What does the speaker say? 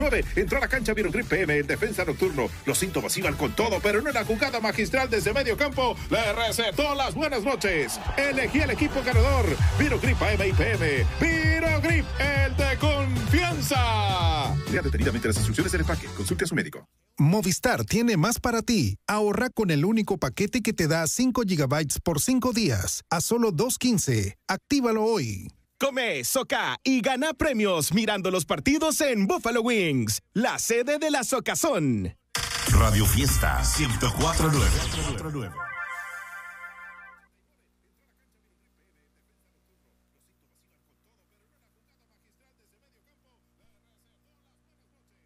Entró a la cancha Virogrip PM en defensa nocturno. Los síntomas iban con todo, pero en una jugada magistral desde medio campo le recetó las buenas noches. Elegí el equipo ganador. Virogrip AM y PM. Virogrip, el de confianza. Lea detenidamente las instrucciones del empaque. Consulte a su médico. Movistar tiene más para ti. Ahorra con el único paquete que te da 5 GB por 5 días a solo $2.15. Actívalo hoy. Come, soca y gana premios mirando los partidos en Buffalo Wings, la sede de la Socazón. Radio Fiesta 104.9.